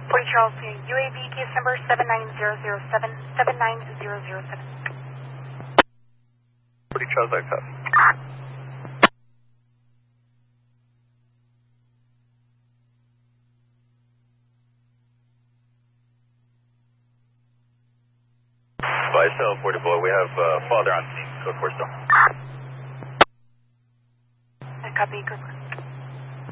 Fort Charles, UAV case number 79007, 79007. Fort Charles, access. By cell, portable, we have father on scene, code 4 still. Copy, good.